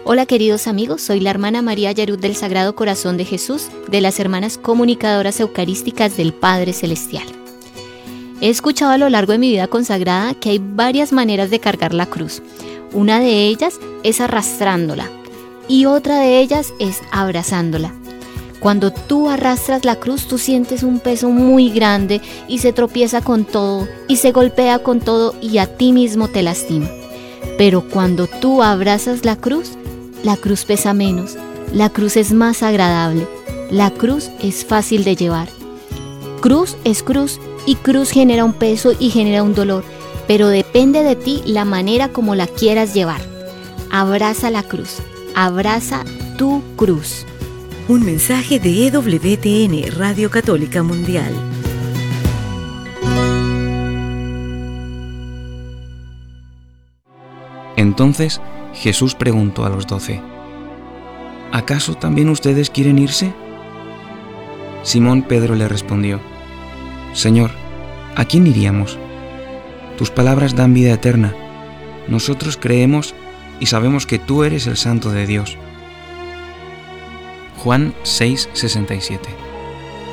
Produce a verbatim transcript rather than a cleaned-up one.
Hola queridos amigos, soy la hermana María Yarut del Sagrado Corazón de Jesús, de las Hermanas Comunicadoras Eucarísticas del Padre Celestial. He escuchado a lo largo de mi vida consagrada que hay varias maneras de cargar la cruz. Una de ellas es arrastrándola y otra de ellas es abrazándola. Cuando tú arrastras la cruz, tú sientes un peso muy grande y se tropieza con todo y se golpea con todo y a ti mismo te lastima. Pero cuando tú abrazas la cruz, la cruz pesa menos, la cruz es más agradable, la cruz es fácil de llevar. Cruz es cruz y cruz genera un peso y genera un dolor, pero depende de ti la manera como la quieras llevar. Abraza la cruz, abraza tu cruz. Un mensaje de E W T N, Radio Católica Mundial. Entonces Jesús preguntó a los doce: ¿acaso también ustedes quieren irse? Simón Pedro le respondió: Señor, ¿a quién iríamos? Tus palabras dan vida eterna. Nosotros creemos y sabemos que tú eres el Santo de Dios. Juan seis, sesenta y siete.